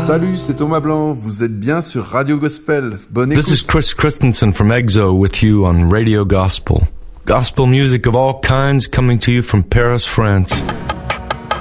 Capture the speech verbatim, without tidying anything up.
Salut, c'est Thomas Blanc. Vous êtes bien sur Radio Gospel. Bonne écoute. This is Chris Christensen from EXO with you on Radio Gospel. Gospel music of all kinds coming to you from Paris, France.